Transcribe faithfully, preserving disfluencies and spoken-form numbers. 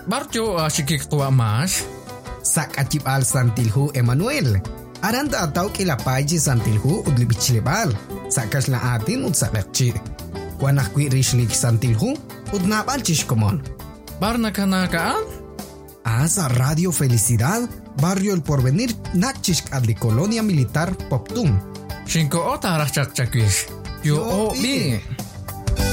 barjo asikik tua mas. Sak acip al santilhu Emmanuel. Aranda ataw kilapaji santilhu udlibichilebal. Sakas la atin ud sakakchi. Wanak kwi rishlik santilhu udnabal chishkomon. Barna kanakaan? Asa Radio Felicidad, Barrio El Porvenir, Nakchishk adli Colonia Militar Poptum. Shinko ota rachak chakwish. Yo o bi.